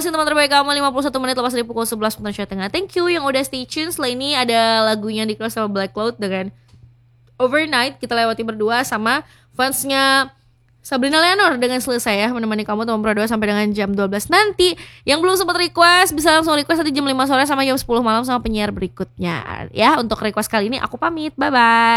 Congratulations teman terbaik kamu 51 menit lepas dari pukul 11 Indonesia Tengah. Thank you yang udah stay tune. Setelah ini ada lagunya di Close sama Black Cloud dengan Overnight. Kita lewati berdua sama fansnya Sabrina Leonor dengan Selesai ya, menemani kamu teman berdua sampai dengan jam 12 nanti. Yang belum sempat request bisa langsung request nanti jam 5 sore sama jam 10 malam sama penyiar berikutnya ya. Untuk request kali ini aku pamit, bye bye.